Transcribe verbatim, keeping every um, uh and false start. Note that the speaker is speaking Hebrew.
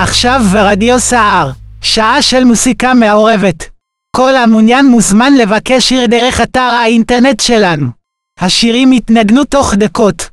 עכשיו ברדיו סער, שעה של מוסיקה מעורבת. כל המעוניין מוזמן לבקש שיר דרך אתר האינטרנט שלנו. השירים יתנגנו תוך דקות.